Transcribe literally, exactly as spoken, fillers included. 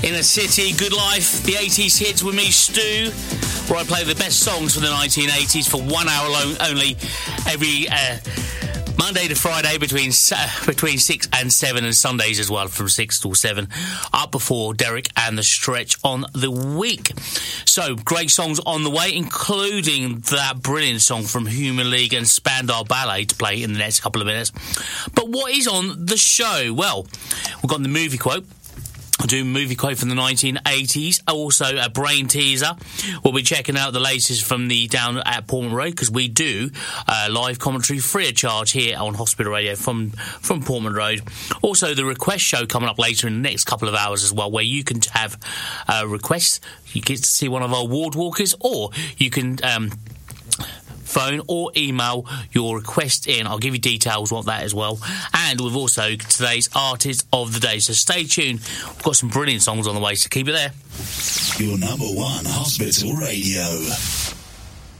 Inner City, Good Life, the eighties hits with me, Stu, where I play the best songs from the nineteen eighties for one hour alone, only every uh, Monday to Friday between uh, between six and seven, and Sundays as well from six till seven, up before Derek and the Stretch on the week. So, great songs on the way, including that brilliant song from Human League and Spandau Ballet to play in the next couple of minutes. But what is on the show? Well, we've got the movie quote. I'll do a movie quote from the nineteen eighties. Also, a brain teaser. We'll be checking out the latest from the down at Portman Road, because we do uh, live commentary free of charge here on Hospital Radio from, from Portman Road. Also, the request show coming up later in the next couple of hours as well, where you can have a request. You get to see one of our ward walkers, or you can... Um, phone or email your request in. I'll give you details on that as well. And we've also today's Artist of the Day. So stay tuned. We've got some brilliant songs on the way, so keep it there. Your number one Hospital Radio.